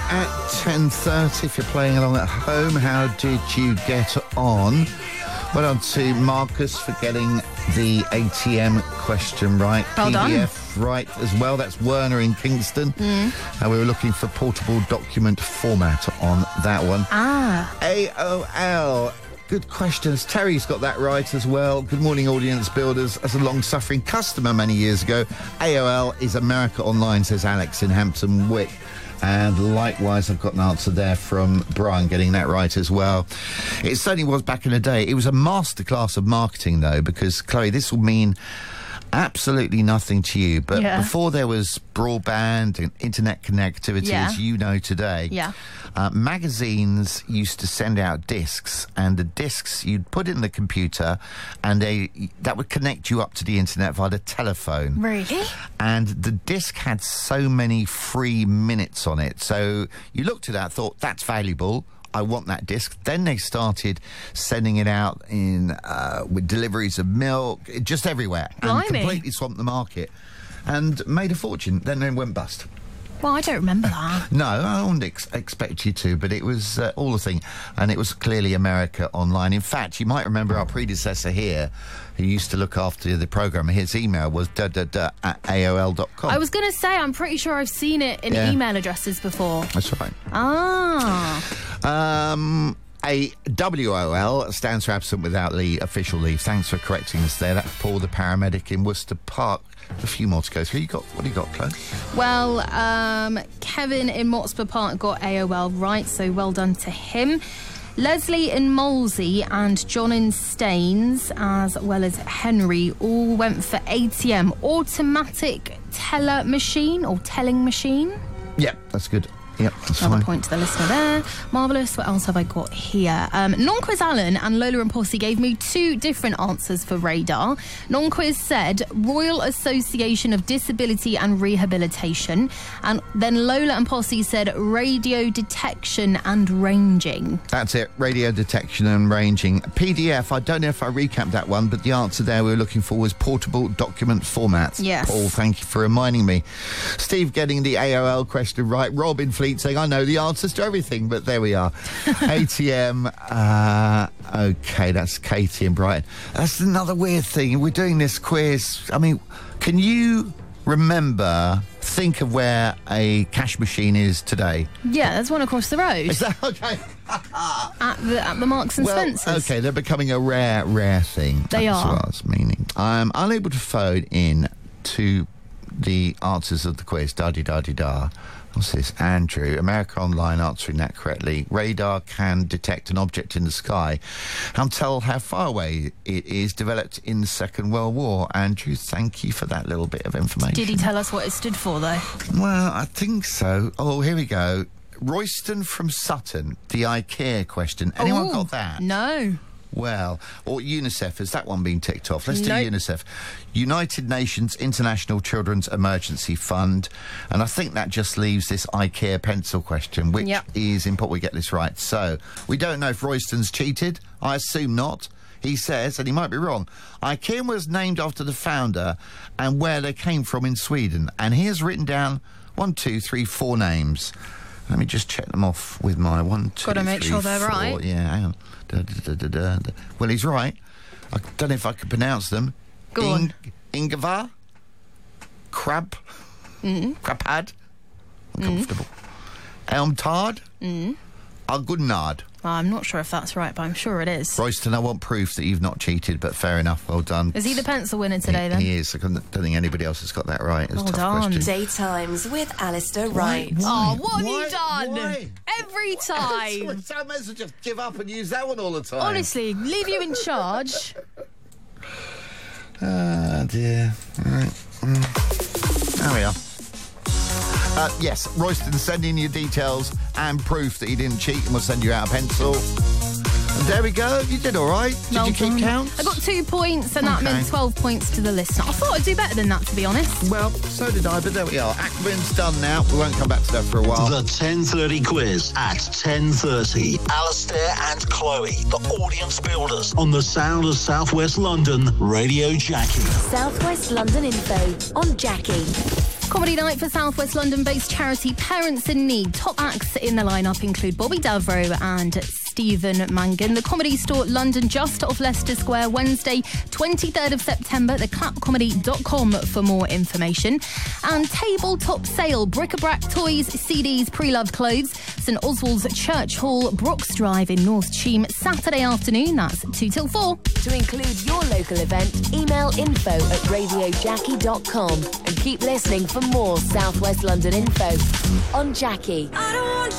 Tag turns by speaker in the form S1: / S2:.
S1: at 10:30. If you're playing along at home, how did you get on? Well done to Marcus for getting the ATM question right.
S2: Well done.
S1: PDF right as well. That's Werner in Kingston. We were looking for portable document format on that one. AOL. Good questions. Terry's got that right as well. Good morning, audience builders. As a long-suffering customer many years ago, AOL is America Online, says Alex in Hampton Wick. And likewise, I've got an answer there from Brian getting that right as well. It certainly was back in the day. It was a masterclass of marketing, though, because, Chloe, this will mean absolutely nothing to you. But before there was broadband and internet connectivity, as you know today, magazines used to send out discs, and the discs you'd put in the computer, and that would connect you up to the internet via the telephone.
S2: Really?
S1: And the disc had so many free minutes on it. So you looked at that, thought, that's valuable. I want that disc. Then they started sending it out in with deliveries of milk, just everywhere.
S2: Blimey.
S1: And completely swamped the market and made a fortune. Then they went bust.
S2: Well, I don't remember that.
S1: No, I wouldn't expect you to, but it was all the thing. And it was clearly America Online. In fact, you might remember our predecessor here, who used to look after the programme. His email was at AOL.com.
S2: I was going to say, I'm pretty sure I've seen it in email addresses before.
S1: That's right. A WOL stands for absent without leave, official leave. Thanks for correcting us there. That's Paul, the paramedic in Worcester Park. A few more to go through. What do you got, Chloe?
S2: Well, Kevin in Motspur Park got AOL right, so well done to him. Leslie in Molesey and John in Staines, as well as Henry, all went for ATM, automatic teller machine or telling machine.
S1: Yeah, that's good. Yep, that's
S2: Another
S1: fine.
S2: point to the listener there. Marvellous. What else have I got here? Non-Quiz Alan and Lola and Posse gave me two different answers for radar. Non-Quiz said Royal Association of Disability and Rehabilitation. And then Lola and Posse said radio detection and ranging.
S1: That's it, radio detection and ranging. PDF, I don't know if I recapped that one, but the answer there we were looking for was portable document format.
S2: Yes.
S1: Paul, thank you for reminding me. Steve getting the AOL question right. Rob in Fleet saying, I know the answers to everything, but there we are. ATM, OK, that's Katie in Brighton. That's another weird thing. We're doing this quiz. I mean, can you think of where a cash machine is today?
S2: Yeah, there's one across the road.
S1: Is that OK?
S2: at the Marks and Spencer's.
S1: OK, they're becoming a rare thing.
S2: They
S1: That's
S2: are.
S1: what I was meaning. I'm unable to phone in to the answers of the quiz. Da-di-da-di-da. What's this? Andrew, America Online answering that correctly. Radar can detect an object in the sky and tell how far away it is, developed in the Second World War. Andrew, thank you for that little bit of information.
S2: Did he tell us what it stood for, though?
S1: Well, I think so. Oh, here we go. Royston from Sutton, the IKEA question. Anyone got that?
S2: No.
S1: Well, or UNICEF, has that one been ticked off? Let's do
S2: Nope.
S1: UNICEF. United Nations International Children's Emergency Fund. And I think that just leaves this IKEA pencil question, which is important we get this right. So, we don't know if Royston's cheated. I assume not. He says, and he might be wrong, IKEA was named after the founder and where they came from in Sweden. And he has written down 1, 2, 3, 4 names. Let me just check them off with my 1, 2,
S2: Gotta make
S1: 3,
S2: sure they're
S1: 4.
S2: right.
S1: Yeah, hang on. Well, he's right. I don't know if I can pronounce them.
S2: Go on.
S1: Ingvar? Crab? Crapad? Uncomfortable. Elmtard? Argunnard.
S2: Well, I'm not sure if that's right, but I'm sure it is.
S1: Royston, I want proof that you've not cheated, but fair enough. Well done.
S2: Is he the pencil winner today, then?
S1: He is. I don't think anybody else has got that right. It's a
S2: Well
S1: tough
S2: done.
S1: question.
S3: Daytimes with Alistair Wright.
S2: Oh, what have you done?
S1: Why?
S2: Every time.
S1: So I may as well just give up and use that one all the time.
S2: Honestly, leave you in charge.
S1: Oh, dear. All right. There we are. Yes, Royston, send in your details and proof that you didn't cheat, and we'll send you out a pencil. And there we go. You did all right. Did
S2: Well
S1: you keep
S2: done.
S1: count?
S2: I got 2 points, and that
S1: Okay.
S2: meant 12 points to the listener. I thought I'd do better than that, to be honest.
S1: Well, so did I, but there we are. Ackerman's done now. We won't come back to that for a while.
S4: The 10:30 quiz at 10:30. Alistair and Chloe, the audience builders on the sound of Southwest London, Radio Jackie.
S3: Southwest London info on Jackie.
S2: Comedy night for South West London-based charity Parents in Need. Top acts in the lineup include Bobby Davro and Stephen Mangan. The Comedy Store London, just off Leicester Square, Wednesday 23rd of September. theclapcomedy.com for more information. And tabletop sale, bric-a-brac, toys, CDs, pre-loved clothes. St Oswald's Church Hall, Brooks Drive in North Cheam, Saturday afternoon, that's 2 till 4.
S3: To include your local event, email info@radiojackie.com and keep listening for more South West London info on Jackie.
S5: I don't want